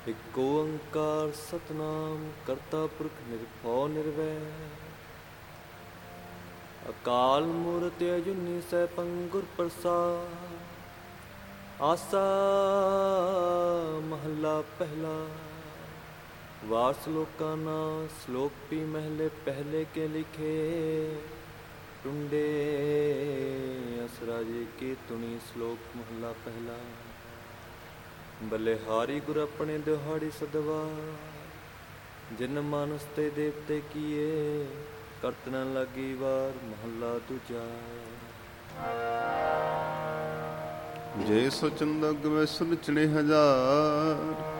ਇਕ ਓੰਕਾਰ ਸਤਿਨਾਮ ਕਰਤਾ ਪੁਰਖ ਨਿਰਭਉ ਨਿਰਵੈਰ ਅਕਾਲ ਮੂਰਤਿ ਅਜੂਨੀ ਸੈਭੰ ਗੁਰ ਪ੍ਰਸਾਦਿ। ਆਸਾ ਮਹੱਲਾ ਪਹਿਲਾ। ਵਾਰ ਸਲੋਕਾਂ ਨਾ ਸਲੋਕ ਪੀ ਮਹਿਲੇ ਪਹਿਲੇ ਕੇ ਲਿਖੇ। ਟੁੰਡੇ ਅਸਰਾਜੇ ਕੀ ਤੁਣੀ ਸਲੋਕ ਮਹੱਲਾ ਪਹਿਲਾ। ਬਲਿਹਾਰੀ ਗੁਰ ਆਪਣੇ ਦਿਹਾੜੀ ਸਦਵਾ ਜਿਨ ਮਾਨਸ ਤੇ ਦੇਵਤੇ ਕੀਏ। ਕਰਤ ਨ ਲਾਗੀ ਵਾਰ ਮਹੱਲਾ ਦੂਜਾ। ਜੇ ਸੋ ਚੰਦਗ ਮੈਂ ਸੁਨਚਣੇ ਹਜ਼ਾਰ